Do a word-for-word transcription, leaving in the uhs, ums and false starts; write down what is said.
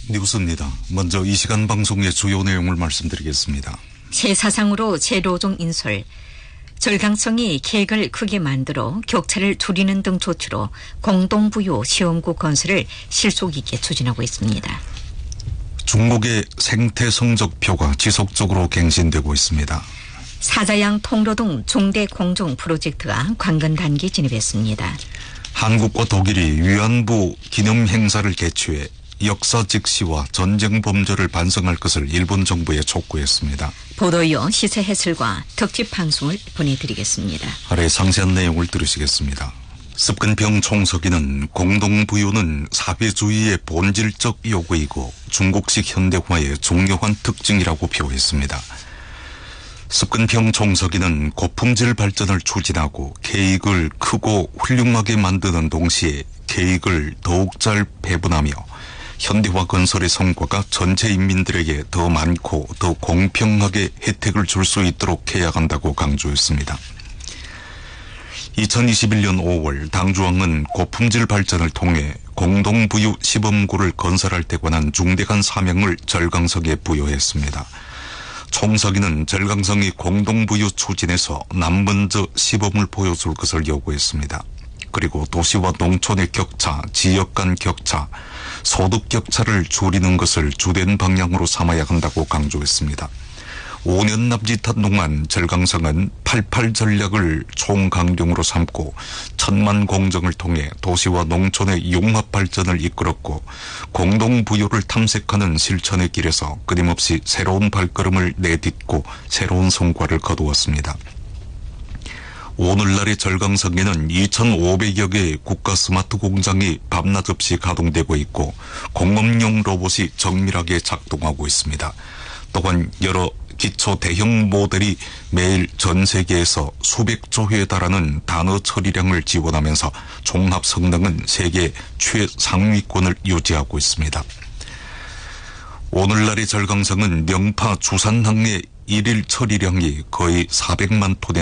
뉴스입니다. 먼저 이 시간 방송의 주요 내용을 말씀드리겠습니다. 새 사상으로 재로종 인솔, 절강성이 계획을 크게 만들어 격차를 줄이는 등 조치로 공동부유 시험구 건설을 실속 있게 추진하고 있습니다. 중국의 생태 성적표가 지속적으로 갱신되고 있습니다. 사자양 통로 등 중대 공정 프로젝트가 관건 단계에 진입했습니다. 한국과 독일이 위안부 기념 행사를 개최해 역사 직시와 전쟁 범죄를 반성할 것을 일본 정부에 촉구했습니다. 보도이어 시세 해설과 특집 방송을 보내드리겠습니다. 아래 상세한 내용을 들으시겠습니다. 습근평 총서기는 공동부유는 사회주의의 본질적 요구이고 중국식 현대화의 중요한 특징이라고 표했습니다. 습근평 총서기는 고품질 발전을 추진하고 계획을 크고 훌륭하게 만드는 동시에 계획을 더욱 잘 배분하며 현대화 건설의 성과가 전체 인민들에게 더 많고 더 공평하게 혜택을 줄 수 있도록 해야 한다고 강조했습니다. 이천이십일 년 오월 당주왕은 고품질 발전을 통해 공동부유 시범구를 건설할 때 관한 중대한 사명을 절강성에 부여했습니다. 총서기는 절강성이 공동부유 추진에서 남먼저 시범을 보여줄 것을 요구했습니다. 그리고 도시와 농촌의 격차, 지역 간 격차, 소득 격차를 줄이는 것을 주된 방향으로 삼아야 한다고 강조했습니다. 오 년 남짓한 동안 절강성은 팔십팔 전략을 총강령으로 삼고 천만 공정을 통해 도시와 농촌의 융합 발전을 이끌었고 공동부유를 탐색하는 실천의 길에서 끊임없이 새로운 발걸음을 내딛고 새로운 성과를 거두었습니다. 오늘날의 절강성에는 이천오백여 개의 국가 스마트 공장이 밤낮 없이 가동되고 있고 공업용 로봇이 정밀하게 작동하고 있습니다. 또한 여러 기초 대형 모델이 매일 전 세계에서 수백조 회에 달하는 단어 처리량을 지원하면서 종합 성능은 세계 최상위권을 유지하고 있습니다. 오늘날의 절강성은 명파 주산항의 일일 처리량이 거의 사백만 톤에